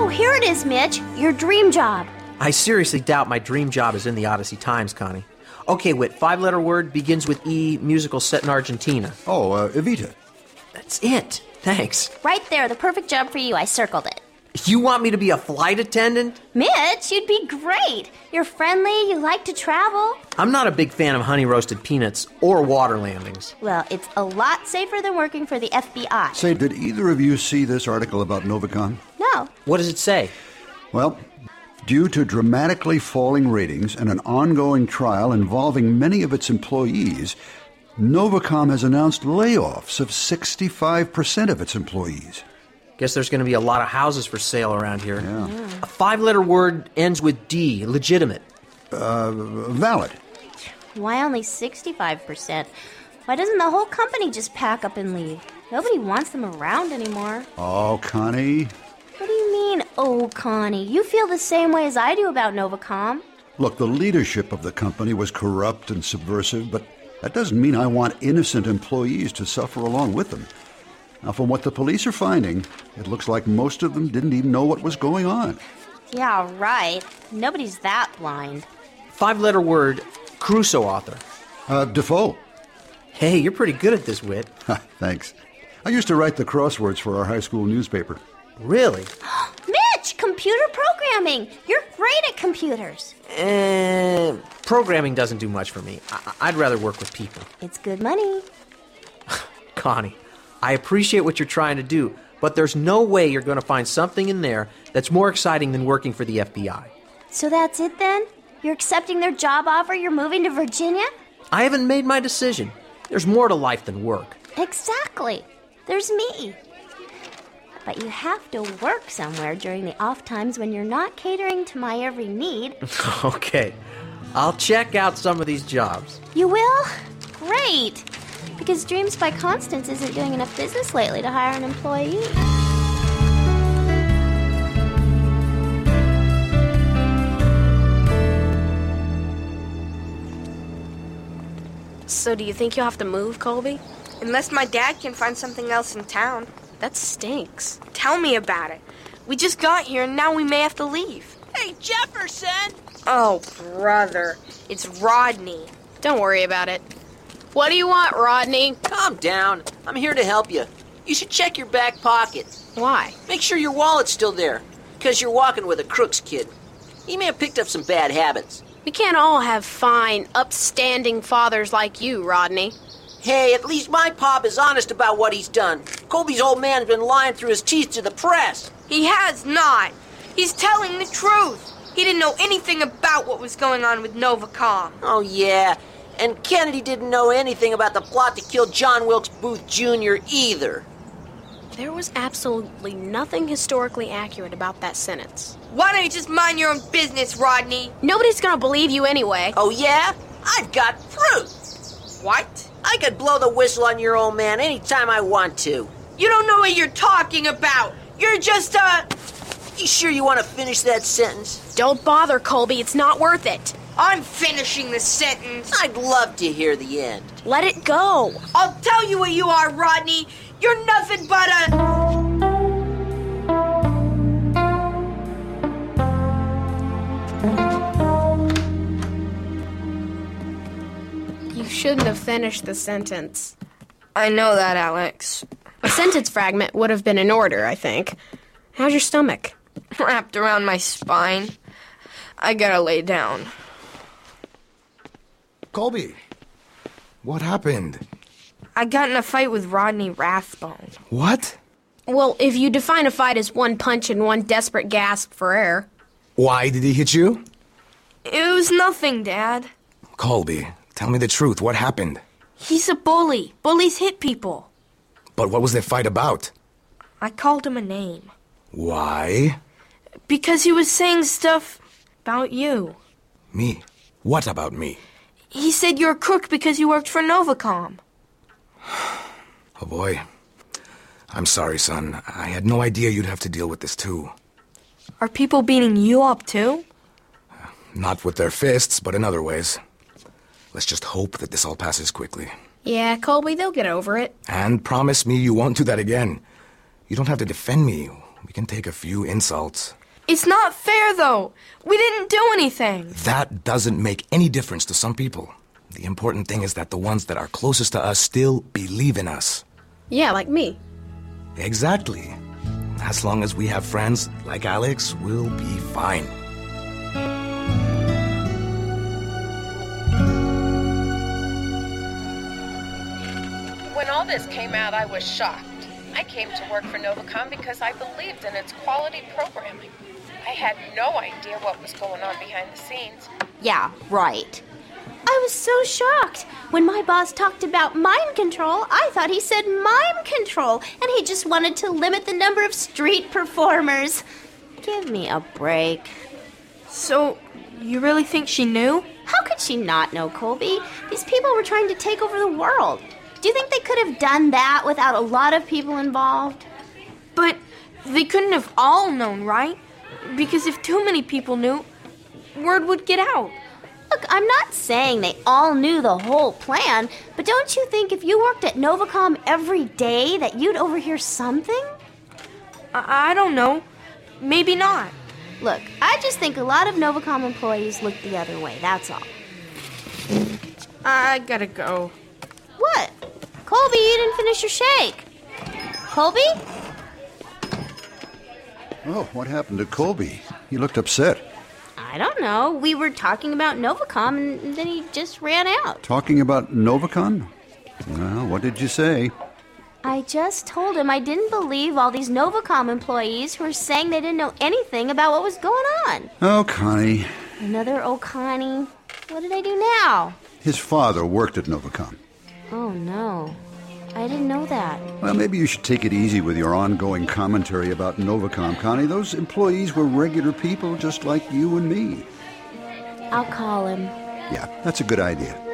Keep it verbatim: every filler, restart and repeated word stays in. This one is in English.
here it is, Mitch. Your dream job. I seriously doubt my dream job is in the Odyssey Times, Connie. Okay, Whit, five-letter word, begins with E, musical set in Argentina. Oh, uh, Evita. That's it. Thanks. Right there, the perfect job for you. I circled it. You want me to be a flight attendant? Mitch, you'd be great. You're friendly, you like to travel. I'm not a big fan of honey-roasted peanuts or water landings. Well, it's a lot safer than working for the F B I. Say, did either of you see this article about Novacom? No. What does it say? Well, due to dramatically falling ratings and an ongoing trial involving many of its employees, Novacom has announced layoffs of sixty-five percent of its employees. Guess there's going to be a lot of houses for sale around here. Yeah. A five-letter word ends with D, legitimate. Uh, valid. Why only sixty-five percent? Why doesn't the whole company just pack up and leave? Nobody wants them around anymore. Oh, Connie. What do you mean, oh, Connie? You feel the same way as I do about Novacom. Look, the leadership of the company was corrupt and subversive, but that doesn't mean I want innocent employees to suffer along with them. Now, from what the police are finding, it looks like most of them didn't even know what was going on. Yeah, right. Nobody's that blind. Five-letter word, Crusoe author. Uh, Defoe. Hey, you're pretty good at this, Whit. Thanks. I used to write the crosswords for our high school newspaper. Really? Mitch, computer programming. You're great at computers. Eh, programming doesn't do much for me. I- I'd rather work with people. It's good money. Connie, I appreciate what you're trying to do, but there's no way you're going to find something in there that's more exciting than working for the F B I. So that's it then? You're accepting their job offer? You're moving to Virginia? I haven't made my decision. There's more to life than work. Exactly. There's me. But you have to work somewhere during the off times when you're not catering to my every need. Okay, I'll check out some of these jobs. You will? Great. Because Dreams by Constance isn't doing enough business lately to hire an employee. So do you think you'll have to move, Colby? Unless my dad can find something else in town. That stinks. Tell me about it. We just got here and now we may have to leave. Hey, Jefferson! Oh, brother. It's Rodney. Don't worry about it. What do you want, Rodney? Calm down. I'm here to help you. You should check your back pocket. Why? Make sure your wallet's still there, because you're walking with a crooks kid. He may have picked up some bad habits. We can't all have fine, upstanding fathers like you, Rodney. Hey, at least my pop is honest about what he's done. Colby's old man's been lying through his teeth to the press. He has not. He's telling the truth. He didn't know anything about what was going on with Novacom. Oh, yeah. And Kennedy didn't know anything about the plot to kill John Wilkes Booth Junior either. There was absolutely nothing historically accurate about that sentence. Why don't you just mind your own business, Rodney? Nobody's gonna believe you anyway. Oh, yeah? I've got proof. What? I could blow the whistle on your old man anytime I want to. You don't know what you're talking about. You're just, uh... You sure you want to finish that sentence? Don't bother, Colby. It's not worth it. I'm finishing the sentence. I'd love to hear the end. Let it go. I'll tell you what you are, Rodney. You're nothing but a... You shouldn't have finished the sentence. I know that, Alex. A sentence fragment would have been in order, I think. How's your stomach? Wrapped around my spine. I gotta lay down. Colby, what happened? I got in a fight with Rodney Rathbone. What? Well, if you define a fight as one punch and one desperate gasp for air. Why did he hit you? It was nothing, Dad. Colby, tell me the truth. What happened? He's a bully. Bullies hit people. But what was the fight about? I called him a name. Why? Because he was saying stuff about you. Me? What about me? He said you're a crook because you worked for Novacom. Oh, boy. I'm sorry, son. I had no idea you'd have to deal with this, too. Are people beating you up, too? Not with their fists, but in other ways. Let's just hope that this all passes quickly. Yeah, Colby, they'll get over it. And promise me you won't do that again. You don't have to defend me. We can take a few insults. It's not fair, though. We didn't do anything. That doesn't make any difference to some people. The important thing is that the ones that are closest to us still believe in us. Yeah, like me. Exactly. As long as we have friends like Alex, we'll be fine. When all this came out, I was shocked. I came to work for Novacom because I believed in its quality programming. I had no idea what was going on behind the scenes. Yeah, right. I was so shocked. When my boss talked about mind control, I thought he said mime control, and he just wanted to limit the number of street performers. Give me a break. So, you really think she knew? How could she not know, Colby? These people were trying to take over the world. Do you think they could have done that without a lot of people involved? But they couldn't have all known, right? Because if too many people knew, word would get out. Look, I'm not saying they all knew the whole plan, but don't you think if you worked at Novacom every day that you'd overhear something? I, I don't know. Maybe not. Look, I just think a lot of Novacom employees look the other way, that's all. I gotta go. What? Colby, you didn't finish your shake. Colby? Oh, what happened to Colby? He looked upset. I don't know. We were talking about Novacom, and then he just ran out. Talking about Novacom? Well, what did you say? I just told him I didn't believe all these Novacom employees who were saying they didn't know anything about what was going on. Oh, Connie. Another O'Connie. What did I do now? His father worked at Novacom. Oh, no. I didn't know that. Well, maybe you should take it easy with your ongoing commentary about Novacom, Connie. Those employees were regular people just like you and me. I'll call him. Yeah, that's a good idea.